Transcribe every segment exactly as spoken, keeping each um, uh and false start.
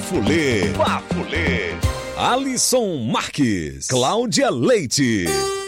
Bafulê. Bafulê. Alisson Marques. Cláudia Leite.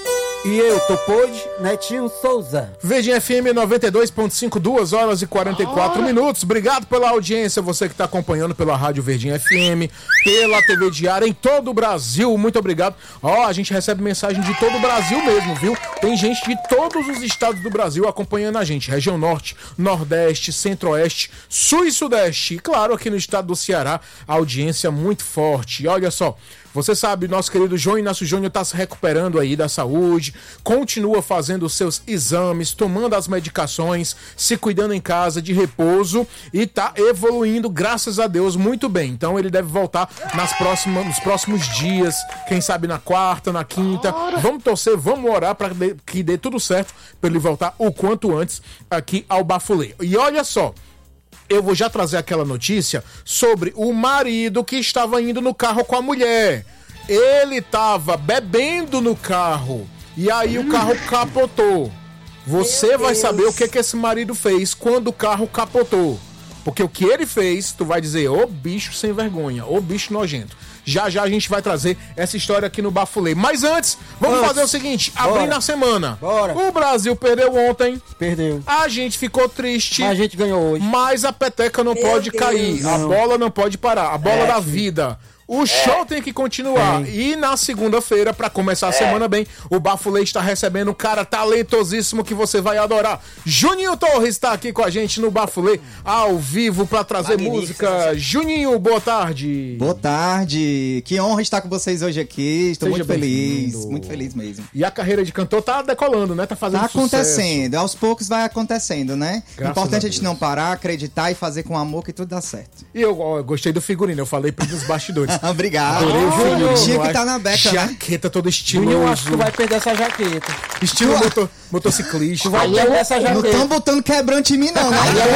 E eu, Topode, Netinho Souza. Verdinha F M noventa e dois ponto cinco, duas horas e quarenta e quatro minutos. Obrigado pela audiência, você que está acompanhando pela Rádio Verdinha F M, pela T V Diária em todo o Brasil. Muito obrigado. Ó, a gente recebe mensagem de todo o Brasil mesmo, viu? Tem gente de todos os estados do Brasil acompanhando a gente. Região Norte, Nordeste, Centro-Oeste, Sul e Sudeste. E claro, aqui no estado do Ceará, a audiência muito forte. E olha só, você sabe, nosso querido João Inácio Júnior está se recuperando aí da saúde, continua fazendo os seus exames, tomando as medicações, se cuidando em casa de repouso e tá evoluindo, graças a Deus, muito bem. Então ele deve voltar nas próximas, nos próximos dias, quem sabe na quarta, na quinta. Vamos torcer, vamos orar para que dê tudo certo para ele voltar o quanto antes aqui ao Bafulê. E olha só, eu vou já trazer aquela notícia sobre o marido que estava indo no carro com a mulher. Ele estava bebendo no carro e aí o carro capotou. Você vai saber o que, que esse marido fez quando o carro capotou. Porque o que ele fez, tu vai dizer, ô bicho sem vergonha, ô bicho nojento. Já já a gente vai trazer essa história aqui no Bafulê. Mas antes, vamos antes, fazer o seguinte, abrindo a semana. Bora. O Brasil perdeu ontem. Perdeu. A gente ficou triste. Mas a gente ganhou hoje. Mas a peteca não Meu pode Deus. cair. Não. A bola não pode parar. A bola é, da vida. O show é. tem que continuar. É. E na segunda-feira, pra começar a é. semana bem, o Bafulê está recebendo um cara talentosíssimo que você vai adorar. Juninho Torres está aqui com a gente no Bafulê, ao vivo, pra trazer música. Juninho, boa tarde. Boa tarde. Que honra estar com vocês hoje aqui. Estou Seja muito feliz. Vindo. Muito feliz mesmo. E a carreira de cantor tá decolando, né? Tá fazendo Tá sucesso. acontecendo. Aos poucos vai acontecendo, né? Graças Importante a, a gente não parar, acreditar e fazer com amor que tudo dá certo. E eu, eu gostei do figurino. Eu falei pros bastidores. Obrigado. Oh, tinha que estar na beca, jaqueta né? todo estiloso. Eu acho que tu vai perder essa jaqueta. Estilo motor, motociclista. Tu vai perder essa jaqueta. Não estão botando quebrante em mim, não, né?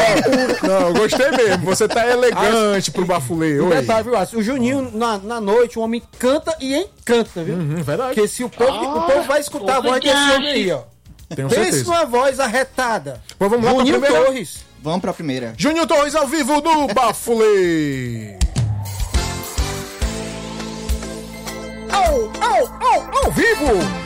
Não, gostei mesmo. Você tá elegante pro Bafulê. O detalhe, viu, o Juninho, na, na noite, o homem canta e encanta, viu? Uhum, verdade. Porque se o povo, ah, o povo vai escutar a voz desse homem aí, ó. Tenho Pense certeza. numa voz arretada. Pô, vamos lá Juninho pra primeira. Torres. Vamos pra primeira. Juninho Torres ao vivo no Bafulê. Ao, ao, ao, ao vivo!